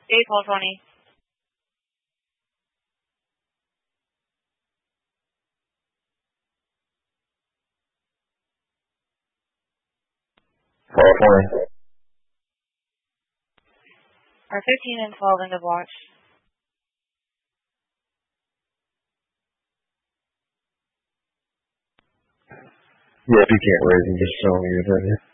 8-12-20. 12-20. Our 15 and 12 end of watch. Yeah, if you can't raise him, just show me your opinion.